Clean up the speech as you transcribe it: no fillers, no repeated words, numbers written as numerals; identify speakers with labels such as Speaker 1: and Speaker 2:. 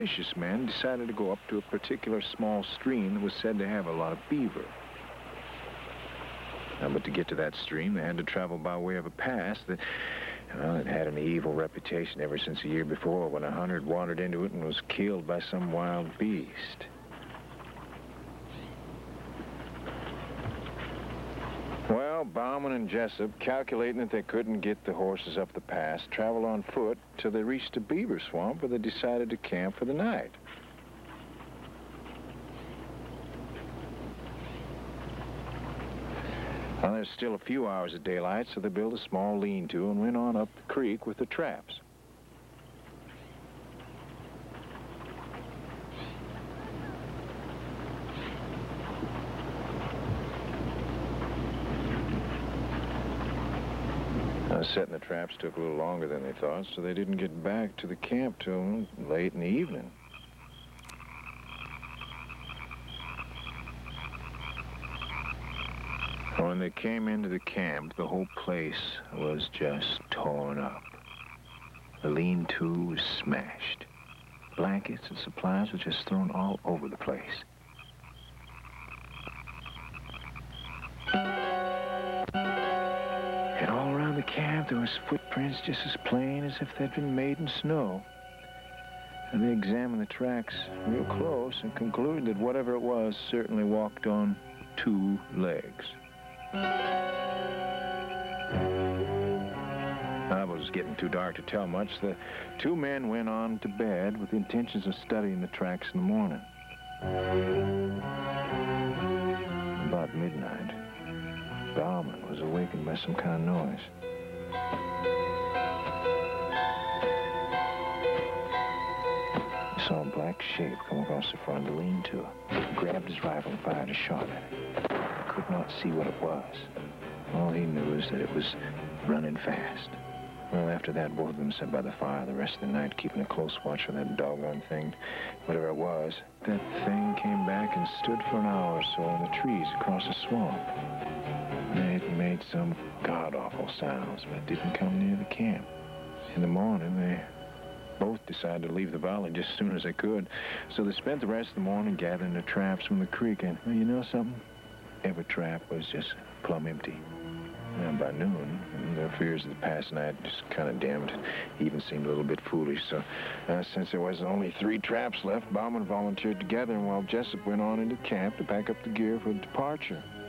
Speaker 1: Vicious men decided to go up to a particular small stream that was said to have a lot of beaver. But to get to that stream, they had to travel by way of a pass that, well, it had an evil reputation ever since a year before when a hunter wandered into it and was killed by some wild beast. Well, Bauman and Jessup, calculating that they couldn't get the horses up the pass, traveled on foot till they reached a beaver swamp where they decided to camp for the night. Well, there's still a few hours of daylight, so they built a small lean-to and went on up the creek with the traps. Setting the traps took a little longer than they thought, so they didn't get back to the camp till late in the evening. When they came into the camp, the whole place was just torn up. The lean-to was smashed. Blankets and supplies were just thrown all over the place. And all around the camp, there was footprints just as plain as if they'd been made in snow. And they examined the tracks real close and concluded that whatever it was certainly walked on 2 legs. It was getting too dark to tell much. The 2 men went on to bed with the intentions of studying the tracks in the morning. About midnight, Bauman was awakened by some kind of noise. He saw a black shape come across the front of the lean-to. He grabbed his rifle and fired a shot at it. He could not see what it was. All he knew is that it was running fast. Well, after that, both of them sat by the fire the rest of the night, keeping a close watch on that doggone thing. Whatever it was, that thing came back and stood for an hour or so in the trees across the swamp. It made some god-awful sounds, but it didn't come near the camp. In the morning, they both decided to leave the valley just as soon as they could. So they spent the rest of the morning gathering the traps from the creek, and well, you know something? Every trap was just plumb empty. And by noon, their fears of the past night just kind of dimmed. It even seemed a little bit foolish. So since there was only 3 traps left, Bauman volunteered together, and while Jessup went on into camp to pack up the gear for departure.